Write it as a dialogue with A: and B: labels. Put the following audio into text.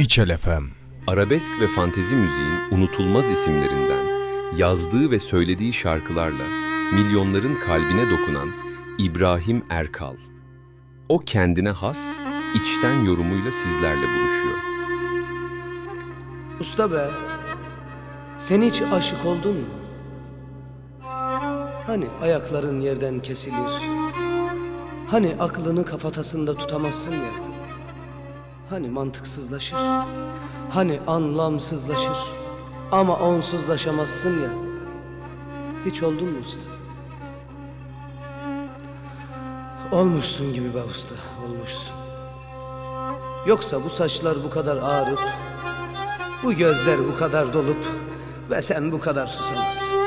A: İçel FM.
B: Arabesk ve fantezi müziğin unutulmaz isimlerinden, yazdığı ve söylediği şarkılarla milyonların kalbine dokunan İbrahim Erkal. O kendine has, içten yorumuyla sizlerle buluşuyor.
C: Usta be, sen hiç aşık oldun mu? Hani ayakların yerden kesilir, hani aklını kafatasında tutamazsın ya, hani mantıksızlaşır, hani anlamsızlaşır ama onsuzlaşamazsın ya. Hiç oldun mu usta? Olmuşsun gibi be usta, olmuşsun. Yoksa bu saçlar bu kadar ağrıp, bu gözler bu kadar dolup ve sen bu kadar susamazsın.